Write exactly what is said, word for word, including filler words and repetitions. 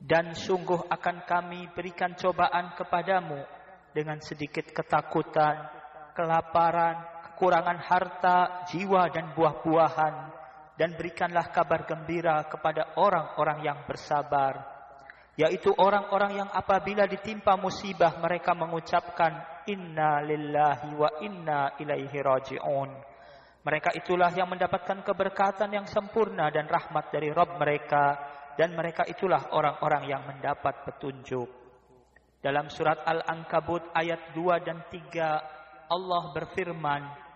Dan sungguh akan kami berikan cobaan kepadamu dengan sedikit ketakutan, kelaparan, kekurangan harta, jiwa dan buah-buahan. Dan berikanlah kabar gembira kepada orang-orang yang bersabar, yaitu orang-orang yang apabila ditimpa musibah mereka mengucapkan inna lillahi wa inna ilaihi raji'un. Mereka itulah yang mendapatkan keberkatan yang sempurna dan rahmat dari Rabb mereka. Dan mereka itulah orang-orang yang mendapat petunjuk. Dalam surat Al-Ankabut ayat dua dan tiga Allah berfirman,